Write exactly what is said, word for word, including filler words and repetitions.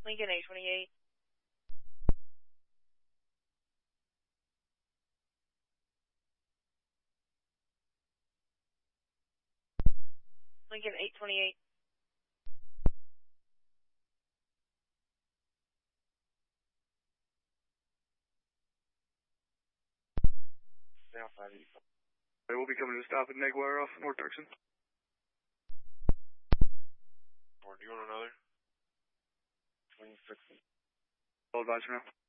Lincoln eight twenty-eight. Lincoln eight twenty-eight. Now five eighty-five. We'll be coming to a stop at Neguire off North Dirksen. Or do you want another? twenty-six. All advice for now.